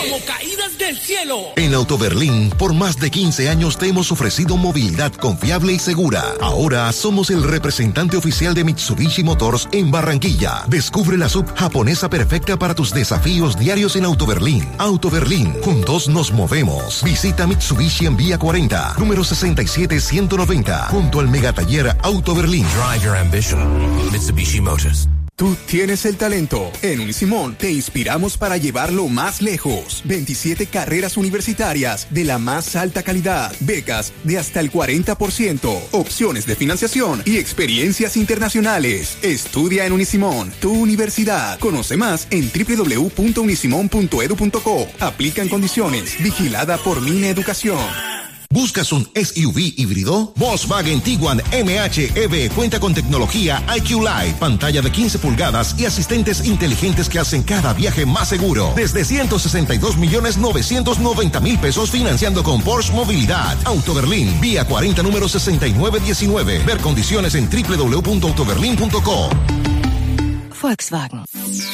como caídas del cielo. En Auto Berlín, por más de 15 años te hemos ofrecido movilidad confiable y segura. Ahora somos el representante oficial de Mitsubishi Motors en Barranquilla. Descubre la sub japonesa perfecta para tus desafíos diarios en Auto Berlín. Auto Berlín, juntos nos movemos. Visita Mitsubishi en Vía 40, número 67190, junto al megataller Auto Berlín. Drive your ambition. Mitsubishi Motors. Tú tienes el talento. En Unisimón te inspiramos para llevarlo más lejos. 27 carreras universitarias de la más alta calidad, becas de hasta el 40%, opciones de financiación y experiencias internacionales. Estudia en Unisimón, tu universidad. Conoce más en www.unisimon.edu.co. Aplican condiciones. Vigilada por Mineducación. ¿Buscas un SUV híbrido? Volkswagen Tiguan MH-EV cuenta con tecnología IQ Live, pantalla de 15 pulgadas y asistentes inteligentes que hacen cada viaje más seguro. Desde 162.990.000 pesos financiando con Porsche Movilidad. Auto Berlín, Vía 40, número 6919. Ver condiciones en www.autoberlin.co. Volkswagen.